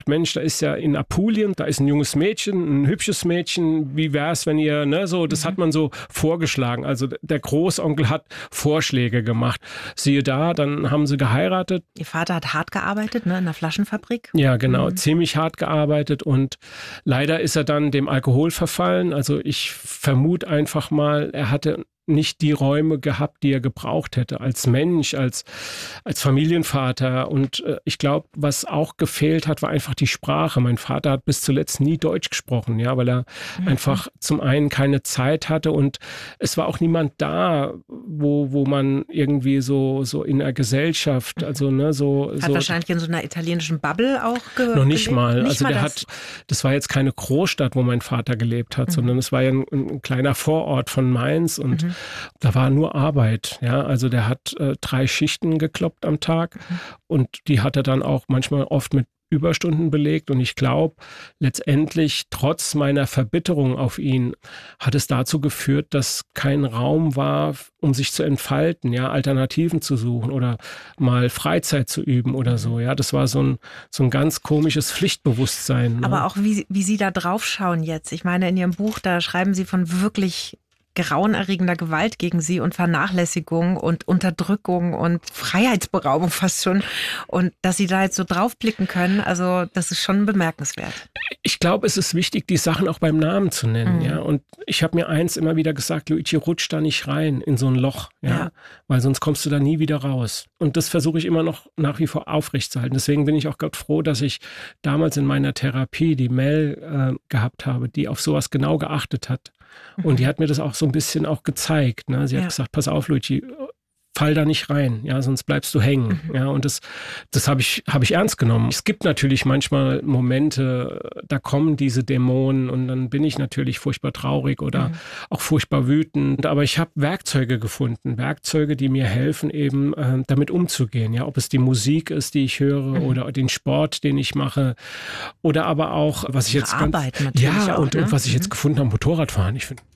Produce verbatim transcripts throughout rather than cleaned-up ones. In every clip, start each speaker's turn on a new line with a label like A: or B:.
A: Mensch, da ist ja in Apulien, da ist ein junges Mädchen, ein hübsches Mädchen, wie wär's, wenn ihr, ne, so, das mhm. hat man so vorgeschlagen. Also der Großonkel hat Vorschläge gemacht. Siehe da, dann haben sie geheiratet.
B: Ihr Vater hat hart gearbeitet, ne, in der Flaschenfabrik?
A: Ja, genau,
B: mhm.
A: ziemlich hart gearbeitet und leider ist er dann dem Alkohol verfallen. Also ich vermute einfach mal, er hatte nicht die Räume gehabt, die er gebraucht hätte, als Mensch, als, als Familienvater. Und äh, ich glaube, was auch gefehlt hat, war einfach die Sprache. Mein Vater hat bis zuletzt nie Deutsch gesprochen, ja, weil er mhm. einfach zum einen keine Zeit hatte und es war auch niemand da, wo, wo man irgendwie so, so in der Gesellschaft, also ne, so.
B: Hat
A: so,
B: wahrscheinlich in so einer italienischen Bubble auch gehört.
A: Noch nicht
B: gelebt?
A: mal.
B: Nicht
A: also
B: mal
A: der
B: das.
A: hat, das war jetzt keine Großstadt, wo mein Vater gelebt hat, mhm. sondern es war ja ein, ein kleiner Vorort von Mainz und mhm. da war nur Arbeit, ja, also der hat äh, drei Schichten gekloppt am Tag mhm. und die hat er dann auch manchmal oft mit Überstunden belegt und ich glaube, letztendlich trotz meiner Verbitterung auf ihn hat es dazu geführt, dass kein Raum war, um sich zu entfalten, ja, Alternativen zu suchen oder mal Freizeit zu üben oder so, ja, das war so ein, so ein ganz komisches Pflichtbewusstsein.
B: Aber
A: ne?
B: auch wie, wie Sie da drauf schauen jetzt, ich meine, in Ihrem Buch, da schreiben Sie von wirklich grauenerregender Gewalt gegen sie und Vernachlässigung und Unterdrückung und Freiheitsberaubung fast schon. Und dass sie da jetzt so draufblicken können, also das ist schon bemerkenswert.
A: Ich glaube, es ist wichtig, die Sachen auch beim Namen zu nennen.
B: Mhm.
A: Ja. Und ich habe mir eins immer wieder gesagt, Luigi, rutsch da nicht rein in so ein Loch, ja? Ja. Weil sonst kommst du da nie wieder raus. Und das versuche ich immer noch nach wie vor aufrechtzuerhalten. Deswegen bin ich auch Gott froh, dass ich damals in meiner Therapie die Mel äh, gehabt habe, die auf sowas genau geachtet hat. Und die hat mir das auch so ein bisschen auch gezeigt. Ne? Sie hat
B: ja.
A: gesagt, pass auf, Luigi, fall da nicht rein, ja, sonst bleibst du hängen. Mhm. Ja, und das, das habe ich, habe ich ernst genommen. Es gibt natürlich manchmal Momente, da kommen diese Dämonen und dann bin ich natürlich furchtbar traurig oder mhm. auch furchtbar wütend. Aber ich habe Werkzeuge gefunden, Werkzeuge, die mir helfen, eben äh, damit umzugehen. Ja, ob es die Musik ist, die ich höre, mhm. oder den Sport, den ich mache, oder aber auch, was ich jetzt
B: Arbeit
A: ganz,
B: natürlich
A: ja,
B: auch,
A: und,
B: ne?
A: und was ich
B: mhm.
A: jetzt gefunden habe, Motorradfahren. Ich finde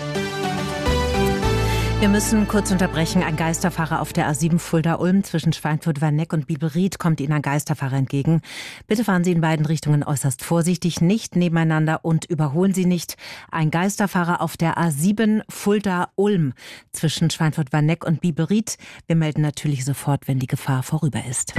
B: Wir müssen kurz unterbrechen. Ein Geisterfahrer auf der A sieben Fulda-Ulm zwischen Schweinfurt-Werneck und Bielried kommt Ihnen ein Geisterfahrer entgegen. Bitte fahren Sie in beiden Richtungen äußerst vorsichtig, nicht nebeneinander und überholen Sie nicht. Ein Geisterfahrer auf der A sieben Fulda-Ulm zwischen Schweinfurt-Werneck und Bielried. Wir melden natürlich sofort, wenn die Gefahr vorüber ist.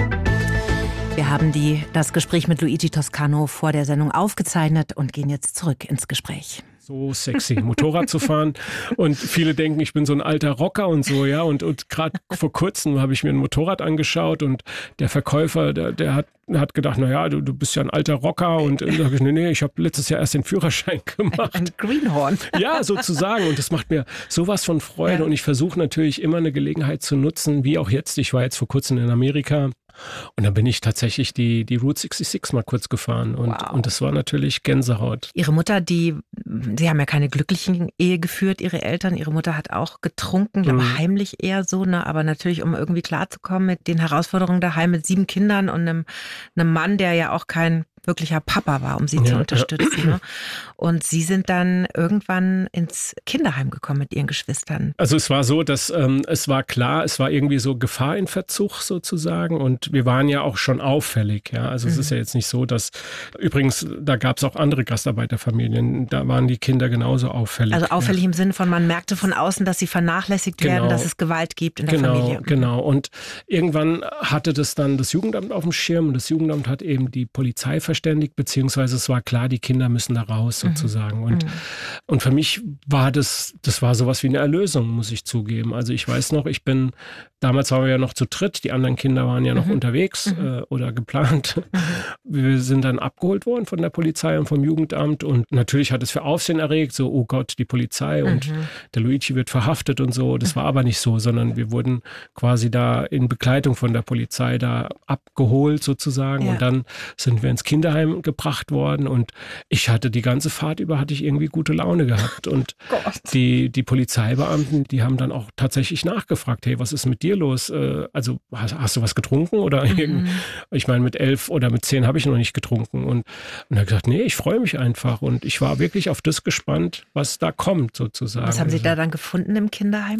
B: Wir haben die, das Gespräch mit Luigi Toscano vor der Sendung aufgezeichnet und gehen jetzt zurück ins Gespräch.
A: So sexy, Motorrad zu fahren. Und viele denken, ich bin so ein alter Rocker und so, ja. Und, und gerade vor kurzem habe ich mir ein Motorrad angeschaut und der Verkäufer, der, der hat, hat gedacht, naja, du, du bist ja ein alter Rocker. Und dann sage ich, nee, nee, ich habe letztes Jahr erst den Führerschein gemacht.
B: Ein Greenhorn.
A: Ja, sozusagen. Und das macht mir sowas von Freude. Ja. Und ich versuche natürlich immer eine Gelegenheit zu nutzen, wie auch jetzt. Ich war jetzt vor kurzem in Amerika. Und dann bin ich tatsächlich die, die Route sechsundsechzig mal kurz gefahren und,
B: wow.
A: und das war natürlich Gänsehaut.
B: Ihre Mutter, die, sie haben ja keine glücklichen Ehe geführt, ihre Eltern. Ihre Mutter hat auch getrunken, aber mhm. heimlich eher so, ne? Aber natürlich, um irgendwie klarzukommen mit den Herausforderungen daheim mit sieben Kindern und einem, einem Mann, der ja auch kein wirklicher Papa war, um sie ja, zu unterstützen. Ja. Ne? Und Sie sind dann irgendwann ins Kinderheim gekommen mit Ihren Geschwistern.
A: Also es war so, dass ähm, es war klar, es war irgendwie so Gefahr in Verzug sozusagen und wir waren ja auch schon auffällig. Ja, also mhm. es ist ja jetzt nicht so, dass, übrigens, da gab es auch andere Gastarbeiterfamilien, da waren die Kinder genauso auffällig.
B: Also auffällig
A: ja.
B: im Sinne von, man merkte von außen, dass sie vernachlässigt
A: genau.
B: werden, dass es Gewalt gibt in der
A: genau,
B: Familie.
A: Genau, und irgendwann hatte das dann das Jugendamt auf dem Schirm und das Jugendamt hat eben die Polizei verständigt, beziehungsweise es war klar, die Kinder müssen da raus sozusagen. Mhm. Und, mhm. und für mich war das, das war sowas wie eine Erlösung, muss ich zugeben. Also ich weiß noch, ich bin, damals waren wir ja noch zu dritt, die anderen Kinder waren ja noch mhm. unterwegs mhm. äh, oder geplant. Mhm. Wir sind dann abgeholt worden von der Polizei und vom Jugendamt und natürlich hat es für Aufsehen erregt, so, oh Gott, die Polizei und
B: mhm.
A: der Luigi wird verhaftet und so. Das war aber nicht so, sondern wir wurden quasi da in Begleitung von der Polizei da abgeholt sozusagen ja. und dann sind wir ins Kinderheim gebracht worden und ich hatte die ganze Fahrt über, hatte ich irgendwie gute Laune gehabt und die, die Polizeibeamten, die haben dann auch tatsächlich nachgefragt, hey, was ist mit dir los? Also hast, hast du was getrunken? Oder mhm. ich meine, mit elf oder mit zehn habe ich noch nicht getrunken und, und er hat gesagt, nee, ich freue mich einfach und ich war wirklich auf das gespannt, was da kommt sozusagen.
B: Was haben Sie da dann gefunden im Kinderheim?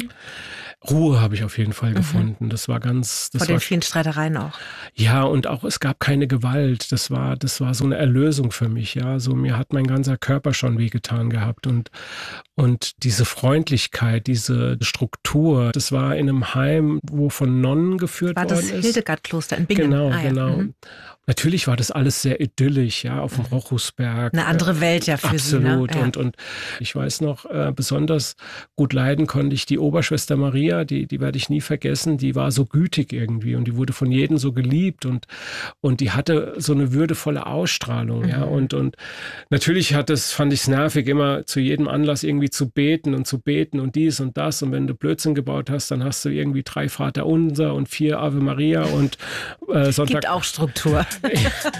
A: Ruhe habe ich auf jeden Fall
B: mhm.
A: gefunden. Das war ganz... Das
B: Vor den
A: war,
B: vielen Streitereien auch.
A: Ja, und auch es gab keine Gewalt. Das war, das das war so eine Erlösung für mich. Ja, so mir hat mein ganzer Körper schon wehgetan gehabt und und diese Freundlichkeit, diese Struktur, das war in einem Heim, wo von Nonnen geführt
B: war
A: worden
B: das
A: ist.
B: Hildegardkloster in Bingen?
A: Genau,
B: ah, ja.
A: genau.
B: Mhm.
A: Natürlich war das alles sehr idyllisch, ja, auf dem Rochusberg.
B: Eine andere Welt ja für
A: Absolut.
B: Sie. Ne?
A: Und, und ich weiß noch, äh, besonders gut leiden konnte ich die Oberschwester Maria, die, die werde ich nie vergessen, die war so gütig irgendwie und die wurde von jedem so geliebt und, und die hatte so eine würdevolle Ausstrahlung, mhm. ja. Und, und natürlich hat es, fand ich es nervig, immer zu jedem Anlass irgendwie zu beten und zu beten und dies und das. Und wenn du Blödsinn gebaut hast, dann hast du irgendwie drei Vaterunser und vier Ave Maria und äh, Sonntag.
B: Gibt auch Struktur.